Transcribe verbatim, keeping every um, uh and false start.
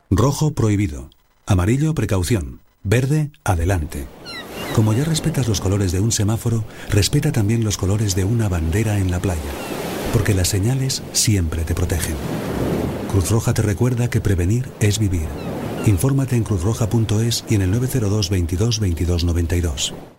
Rojo, prohibido. Amarillo, precaución. Verde, adelante. Como ya respetas los colores de un semáforo, respeta también los colores de una bandera en la playa, porque las señales siempre te protegen. Cruz Roja te recuerda que prevenir es vivir. Infórmate en cruz roja punto es y en el nueve cero dos veintidós veintidós noventa y dos.